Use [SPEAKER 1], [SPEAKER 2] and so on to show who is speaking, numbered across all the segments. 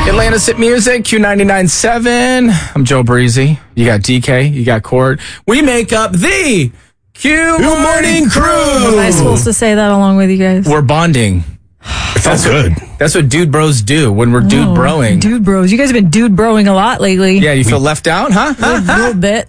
[SPEAKER 1] Atlantis Hit Music, Q99.7. I'm Joe Breezy. You got DK. You got Court. We make up the Q Morning Crew.
[SPEAKER 2] Was I supposed to say that along with you guys?
[SPEAKER 1] We're bonding.
[SPEAKER 3] That's good.
[SPEAKER 1] That's what dude bros do when we're dude broing.
[SPEAKER 2] Dude bros. You guys have been dude broing a lot lately.
[SPEAKER 1] Yeah, you feel left out, huh?
[SPEAKER 2] A little bit.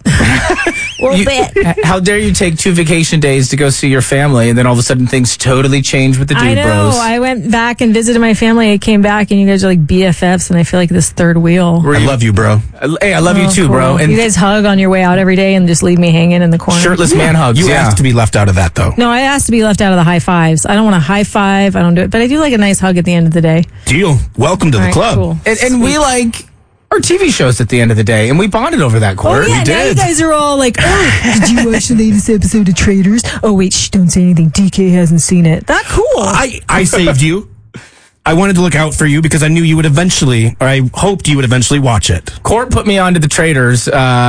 [SPEAKER 1] How dare you take 2 vacation days to go see your family, and then all of a sudden things totally change with the dude
[SPEAKER 2] I know.
[SPEAKER 1] bros.
[SPEAKER 2] I went back and visited my family. I came back, and you guys are like BFFs, and I feel like this third wheel.
[SPEAKER 3] I love you, bro.
[SPEAKER 1] Hey, I love you too,
[SPEAKER 2] cool.
[SPEAKER 1] bro. And
[SPEAKER 2] you guys hug on your way out every day and just leave me hanging in the corner.
[SPEAKER 1] shirtless man hugs.
[SPEAKER 3] You asked to be left out of that, though.
[SPEAKER 2] No, I asked to be left out of the high fives. I don't want a high five. I don't do it. But I do like a nice hug at the end of the day.
[SPEAKER 3] Deal. Welcome to
[SPEAKER 2] All
[SPEAKER 3] the
[SPEAKER 2] right,
[SPEAKER 3] club.
[SPEAKER 2] cool.
[SPEAKER 1] And we like our TV shows at the end of the day, and we bonded over that, Court.
[SPEAKER 2] Oh, yeah,
[SPEAKER 1] We
[SPEAKER 2] now you
[SPEAKER 1] did.
[SPEAKER 2] guys are all like, oh, did you watch the latest episode of Traitors? Oh, wait, shh, don't say anything. DK hasn't seen it. That cool.
[SPEAKER 3] I saved you. I wanted to look out for you because I knew you would eventually, or I hoped you would eventually watch it.
[SPEAKER 1] Court put me onto the Traitors, the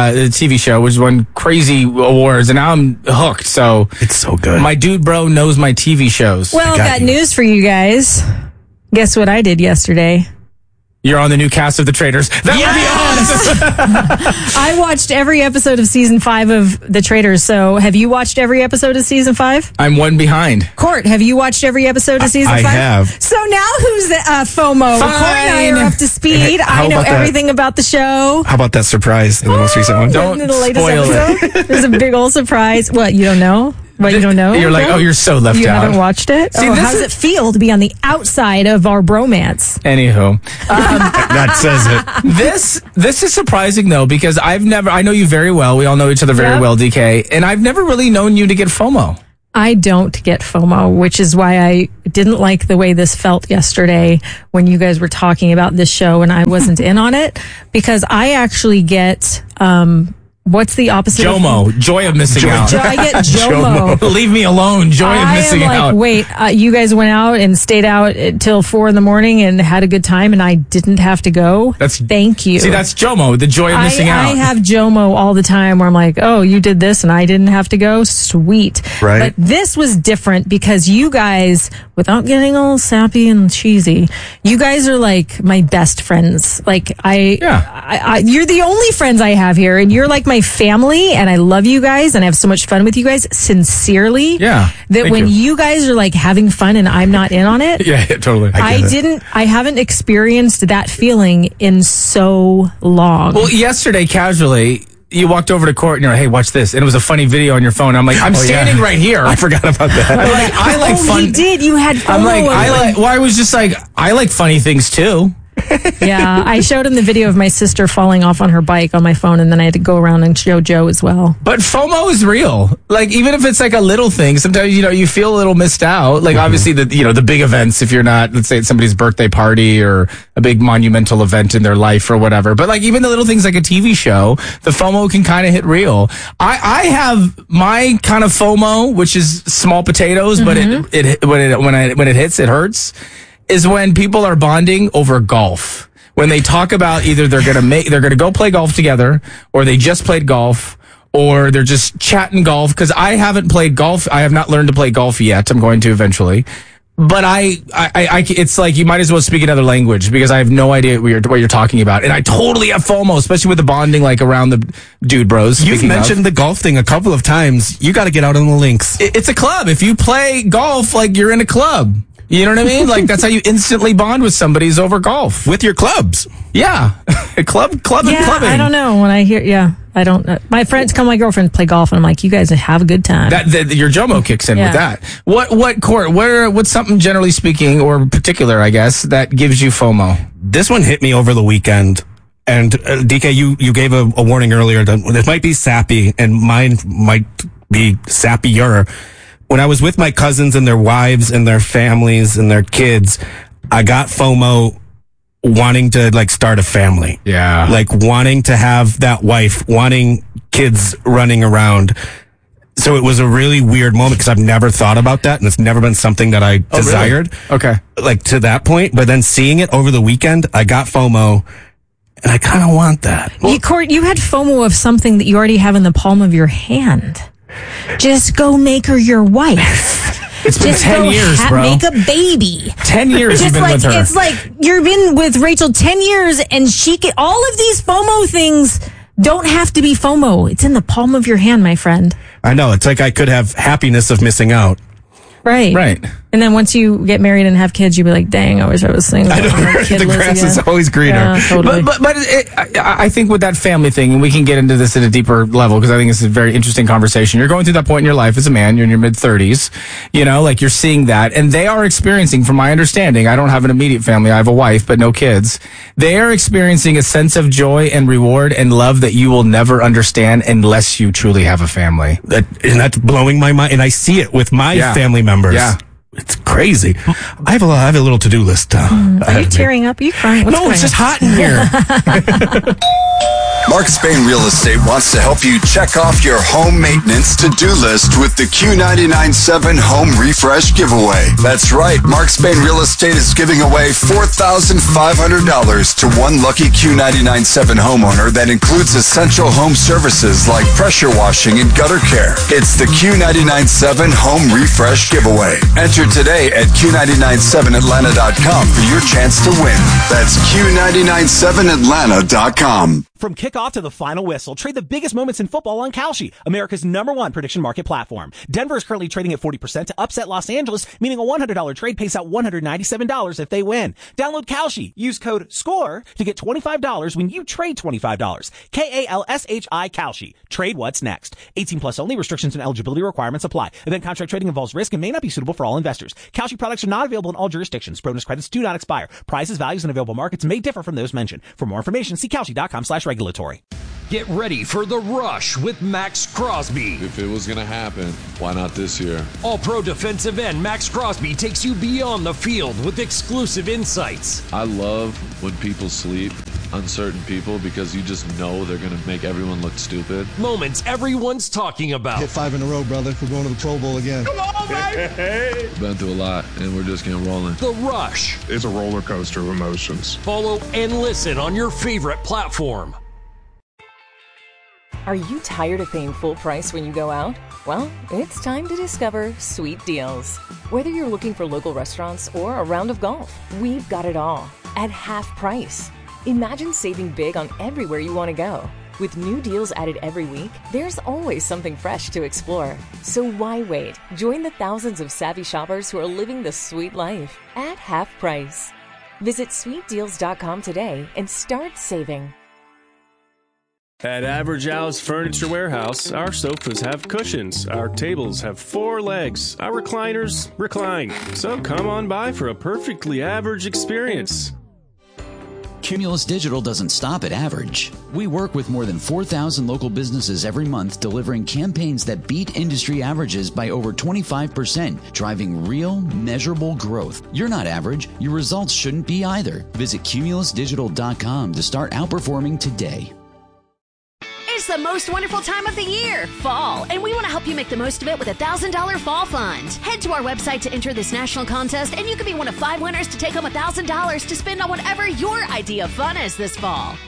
[SPEAKER 1] TV show, which won crazy awards, and now I'm hooked. So
[SPEAKER 3] It's so good.
[SPEAKER 1] my dude bro knows my TV shows.
[SPEAKER 2] Well, I've got news for you guys. Guess what I did yesterday?
[SPEAKER 1] You're on the new cast of the Traitors. That would be awesome.
[SPEAKER 2] I watched every episode of season 5 of The Traitors. So, have you watched every episode of season 5?
[SPEAKER 1] I'm one behind.
[SPEAKER 2] Court, have you watched every episode of season 5?
[SPEAKER 3] I have.
[SPEAKER 2] So now who's the FOMO?
[SPEAKER 1] Fine.
[SPEAKER 2] Court and I are up to speed.
[SPEAKER 3] Hey, how
[SPEAKER 2] I know
[SPEAKER 3] about that?
[SPEAKER 2] everything about the show.
[SPEAKER 3] How about that surprise in the most recent one?
[SPEAKER 1] Don't
[SPEAKER 2] In the latest
[SPEAKER 1] spoil it.
[SPEAKER 2] episode, there's a big old surprise. What, you don't know? What, you don't know?
[SPEAKER 1] You're like,
[SPEAKER 2] No?
[SPEAKER 1] oh, you're so left
[SPEAKER 2] You
[SPEAKER 1] out.
[SPEAKER 2] haven't watched it?
[SPEAKER 1] See,
[SPEAKER 2] Oh,
[SPEAKER 1] this
[SPEAKER 2] how does
[SPEAKER 1] is-
[SPEAKER 2] it feel to be on the outside of our bromance?
[SPEAKER 1] Anywho,
[SPEAKER 3] That says it.
[SPEAKER 1] this is surprising though, because I know you very well. We all know each other very
[SPEAKER 2] Yep.
[SPEAKER 1] well, DK, and I've never really known you to get FOMO.
[SPEAKER 2] I don't get FOMO, which is why I didn't like the way this felt yesterday when you guys were talking about this show and I wasn't in on it, because I actually get, what's the opposite?
[SPEAKER 1] JOMO, joy of missing out.
[SPEAKER 2] I get JOMO.
[SPEAKER 1] Leave me alone, joy of missing
[SPEAKER 2] I am like,
[SPEAKER 1] out.
[SPEAKER 2] wait, you guys went out and stayed out till 4 a.m. and had a good time and I didn't have to go? Thank you.
[SPEAKER 1] See, that's JOMO, the joy of missing out.
[SPEAKER 2] I have JOMO all the time where I'm like, oh, you did this and I didn't have to go? Sweet.
[SPEAKER 3] Right.
[SPEAKER 2] But this was different because you guys, without getting all sappy and cheesy, you guys are like my best friends. Like you're the only friends I have here and you're like my family and I love you guys and I have so much fun with you guys sincerely.
[SPEAKER 1] Yeah.
[SPEAKER 2] That
[SPEAKER 1] Thank
[SPEAKER 2] when
[SPEAKER 1] you.
[SPEAKER 2] you guys are like having fun and I'm not in on it.
[SPEAKER 1] Yeah, totally.
[SPEAKER 2] I haven't experienced that feeling in so long.
[SPEAKER 1] Well, yesterday, casually, you walked over to Court and you're like, hey, watch this. And it was a funny video on your phone. I'm like, I'm standing right here.
[SPEAKER 3] I forgot about that.
[SPEAKER 1] I'm like, I like fun.
[SPEAKER 2] You did. You had FOMO.
[SPEAKER 1] I'm like, I was just like, I like funny things too.
[SPEAKER 2] Yeah, I showed him the video of my sister falling off on her bike on my phone, and then I had to go around and show Joe as well.
[SPEAKER 1] But FOMO is real. Like, even if it's like a little thing, sometimes, you feel a little missed out. Like, obviously, the big events, if you're not, let's say it's somebody's birthday party or a big monumental event in their life or whatever. But like, even the little things like a TV show, the FOMO can kind of hit real. I have my kind of FOMO, which is small potatoes, but when it hits, it hurts, is when people are bonding over golf. When they talk about either they're going to go play golf together, or they just played golf, or they're just chatting golf. Cause I haven't played golf. I have not learned to play golf yet. I'm going to eventually. But it's like you might as well speak another language because I have no idea what you're talking about. And I totally have FOMO, especially with the bonding, like around the dude bros.
[SPEAKER 3] You've mentioned the golf thing a couple of times. You got to get out on the links.
[SPEAKER 1] It's a club. If you play golf, like you're in a club. You know what I mean? Like, that's how you instantly bond with somebody is over golf.
[SPEAKER 3] With your clubs.
[SPEAKER 1] Yeah. Club and clubbing.
[SPEAKER 2] I don't know. When I hear, I don't know. My girlfriends play golf, and I'm like, you guys have a good time.
[SPEAKER 1] Your JOMO kicks in with
[SPEAKER 2] Yeah.
[SPEAKER 1] that. What Court, what's something generally speaking, or particular, I guess, that gives you FOMO?
[SPEAKER 3] This one hit me over the weekend. And DK, you gave a warning earlier that this might be sappy, and mine might be sappier. When I was with my cousins and their wives and their families and their kids, I got FOMO wanting to like start a family.
[SPEAKER 1] Yeah.
[SPEAKER 3] Like wanting to have that wife, wanting kids running around. So it was a really weird moment because I've never thought about that and it's never been something that I desired.
[SPEAKER 1] Okay.
[SPEAKER 3] Like to that point. But then seeing it over the weekend, I got FOMO and I kind of want that.
[SPEAKER 2] Court, you had FOMO of something that you already have in the palm of your hand. Just go make her your wife.
[SPEAKER 1] It's been 10 years, bro.
[SPEAKER 2] Make a baby.
[SPEAKER 1] 10 years you've been with her.
[SPEAKER 2] It's like you've been with Rachel 10 years, and all of these FOMO things don't have to be FOMO. It's in the palm of your hand, my friend.
[SPEAKER 3] I know. It's like I could have happiness of missing out.
[SPEAKER 2] Right. And then once you get married and have kids, you'll be like, dang, I wish I was single.
[SPEAKER 1] I know, the grass is always greener.
[SPEAKER 2] Yeah, totally.
[SPEAKER 1] But I think with that family thing, and we can get into this at a deeper level, because I think it's a very interesting conversation. You're going through that point in your life as a man. You're in your mid-30s. Like you're seeing that. And they are experiencing, from my understanding, I don't have an immediate family. I have a wife, but no kids. They are experiencing a sense of joy and reward and love that you will never understand unless you truly have a family.
[SPEAKER 3] And that's blowing my mind. And I see it with my family members.
[SPEAKER 1] Yeah.
[SPEAKER 3] It's crazy. I have a little to-do list.
[SPEAKER 2] Are you tearing up? Are you crying?
[SPEAKER 3] No, it's just hot in here.
[SPEAKER 4] Mark Spain Real Estate wants to help you check off your home maintenance to-do list with the Q99.7 Home Refresh Giveaway. That's right. Mark Spain Real Estate is giving away $4,500 to one lucky Q99.7 homeowner that includes essential home services like pressure washing and gutter care. It's the Q99.7 Home Refresh Giveaway. Enter today at Q997Atlanta.com for your chance to win. That's Q997Atlanta.com.
[SPEAKER 5] From kickoff to the final whistle, trade the biggest moments in football on Kalshi, America's #1 prediction market platform. Denver is currently trading at 40% to upset Los Angeles, meaning a $100 trade pays out $197 if they win. Download Kalshi. Use code SCORE to get $25 when you trade $25. KALSHI Kalshi. Trade what's next. 18 plus only. Restrictions and eligibility requirements apply. Event contract trading involves risk and may not be suitable for all investors. Kalshi products are not available in all jurisdictions. Bonus credits do not expire. Prices, values, and available markets may differ from those mentioned. For more information, see Kalshi.com/regulatory.
[SPEAKER 6] Get ready for The Rush with Max Crosby.
[SPEAKER 7] If it was going to happen, why not this year?
[SPEAKER 6] All-pro defensive end Max Crosby takes you beyond the field with exclusive insights.
[SPEAKER 7] I love when people sleep on certain people because you just know they're going to make everyone look stupid.
[SPEAKER 6] Moments everyone's talking about.
[SPEAKER 8] Hit 5 in a row, brother. We're going to the Pro Bowl again.
[SPEAKER 6] Come on, baby!
[SPEAKER 7] Been through a lot, and we're just getting rolling.
[SPEAKER 6] The Rush.
[SPEAKER 9] It's a roller coaster of emotions.
[SPEAKER 6] Follow and listen on your favorite platform.
[SPEAKER 10] Are you tired of paying full price when you go out? Well, it's time to discover Sweet Deals. Whether you're looking for local restaurants or a round of golf, we've got it all at half price. Imagine saving big on everywhere you want to go. With new deals added every week, there's always something fresh to explore. So why wait? Join the thousands of savvy shoppers who are living the sweet life at half price. Visit sweetdeals.com today and start saving.
[SPEAKER 11] At Average Al's Furniture Warehouse, our sofas have cushions, our tables have 4 legs, our recliners recline. So come on by for a perfectly average experience.
[SPEAKER 12] Cumulus Digital doesn't stop at average. We work with more than 4,000 local businesses every month, delivering campaigns that beat industry averages by over 25%, driving real, measurable growth. You're not average. Your results shouldn't be either. Visit cumulusdigital.com to start outperforming today.
[SPEAKER 13] It's the most wonderful time of the year, fall, and we want to help you make the most of it with a $1,000 fall fund. Head to our website to enter this national contest, and you could be one of 5 winners to take home $1,000 to spend on whatever your idea of fun is this fall.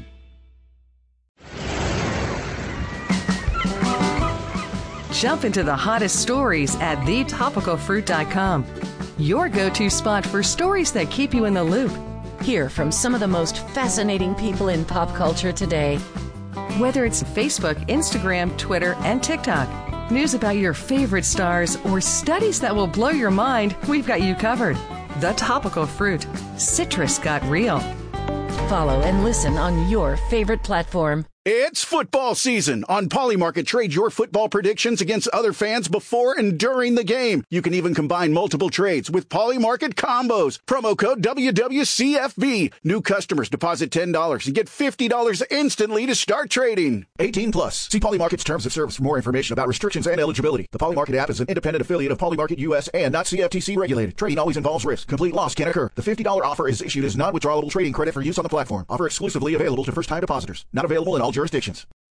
[SPEAKER 14] Jump into the hottest stories at thetopicalfruit.com. Your go-to spot for stories that keep you in the loop.
[SPEAKER 15] Hear from some of the most fascinating people in pop culture today.
[SPEAKER 14] Whether it's Facebook, Instagram, Twitter, and TikTok, news about your favorite stars, or studies that will blow your mind, we've got you covered. The Topical Fruit. Citrus got real.
[SPEAKER 15] Follow and listen on your favorite platform.
[SPEAKER 16] It's football season. On Polymarket, trade your football predictions against other fans before and during the game. You can even combine multiple trades with Polymarket combos. Promo code WWCFB. New customers deposit $10 and get $50 instantly to start trading. 18 plus. See Polymarket's terms of service for more information about restrictions and eligibility. The Polymarket app is an independent affiliate of Polymarket US and not CFTC regulated. Trading always involves risk. Complete loss can occur. The $50 offer is issued as non-withdrawable trading credit for use on the platform. Offer exclusively available to first-time depositors. Not available in all jurisdictions.